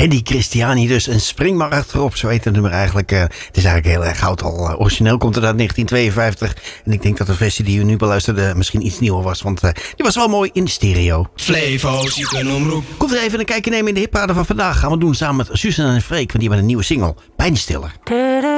Eddie Christiani dus. En spring maar achterop, zo heet het nummer eigenlijk. Het is eigenlijk heel erg oud al. Origineel komt het uit 1952. En ik denk dat de versie die u nu beluisterde misschien iets nieuwer was. Want die was wel mooi in stereo. Flevo's, je kunt omroep. Komt er even een kijkje nemen in de hitparade van vandaag. Gaan we doen samen met Suzanne en Freek. Want die hebben een nieuwe single. Pijnstiller.